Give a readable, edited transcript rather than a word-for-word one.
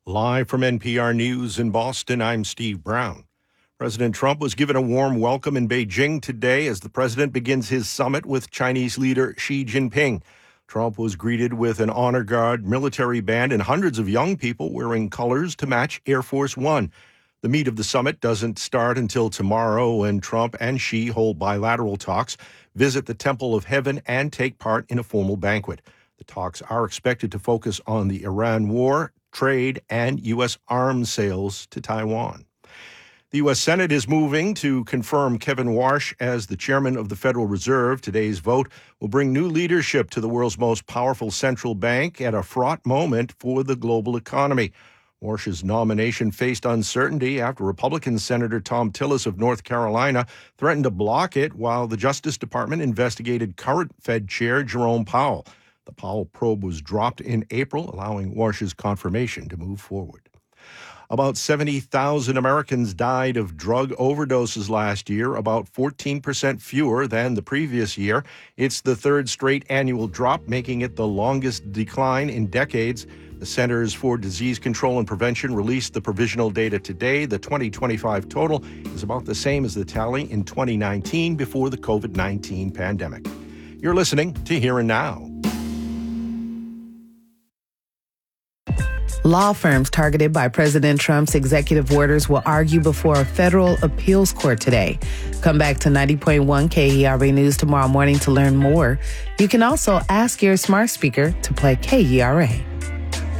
Live from NPR News in Boston, I'm Steve Brown. President Trump was given a warm welcome in Beijing today as the president begins his summit with Chinese leader Xi Jinping. Trump was greeted with an honor guard, military band, and hundreds of young people wearing colors to match Air Force One. The meat of the summit doesn't start until tomorrow when Trump and Xi hold bilateral talks, visit the Temple of Heaven, and take part in a formal banquet. The talks are expected to focus on the Iran war, trade, and U.S. arms sales to Taiwan. The U.S. Senate is moving to confirm Kevin Warsh as the chairman of the Federal Reserve. Today's vote will bring new leadership to the world's most powerful central bank at a fraught moment for the global economy. Warsh's nomination faced uncertainty after Republican Senator Thom Tillis of North Carolina threatened to block it while the Justice Department investigated current Fed Chair Jerome Powell. The Powell probe was dropped in April, allowing Warsh's confirmation to move forward. About 70,000 Americans died of drug overdoses last year, about 14% fewer than the previous year. It's the third straight annual drop, making it the longest decline in decades. The Centers for Disease Control and Prevention released the provisional data today. The 2025 total is about the same as the tally in 2019 before the COVID-19 pandemic. You're listening to Here and Now. Law firms targeted by President Trump's executive orders will argue before a federal appeals court today. Come back to 90.1 KERA News tomorrow morning to learn more. You can also ask your smart speaker to play KERA.